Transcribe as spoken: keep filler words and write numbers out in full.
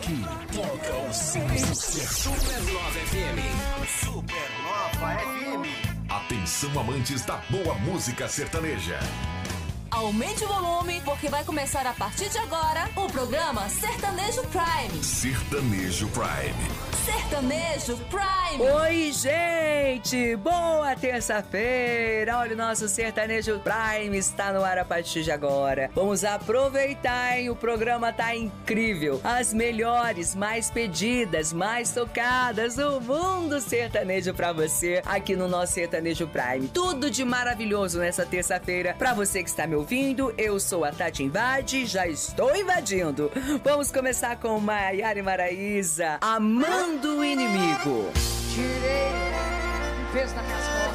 Aqui toca o seu sucesso. Supernova F M. Supernova F M. Atenção, amantes da boa música sertaneja. Aumente o volume, porque vai começar a partir de agora o programa Sertanejo Prime. Sertanejo Prime. Sertanejo Prime. Oi, gente! Boa terça-feira! Olha, o nosso Sertanejo Prime está no ar a partir de agora. Vamos aproveitar, hein? O programa tá incrível. As melhores, mais pedidas, mais tocadas do mundo sertanejo pra você aqui no nosso Sertanejo Prime. Tudo de maravilhoso nessa terça-feira pra você que está me ouvindo. Eu sou a Tati Invade, já estou invadindo. Vamos começar com Maiara e Maraísa, Amando o Inimigo. Tirei um peso das minhas costas.